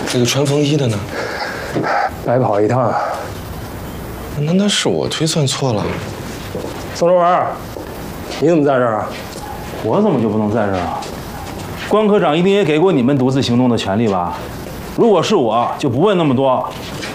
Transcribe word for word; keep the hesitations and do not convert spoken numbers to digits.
这个穿风衣的呢？ 白跑一趟。 难道是我推算错了？ 宋周文，你怎么在这儿啊？ 我怎么就不能在这儿啊？关科长一定也给过你们独自行动的权利吧？如果是我，就不问那么多。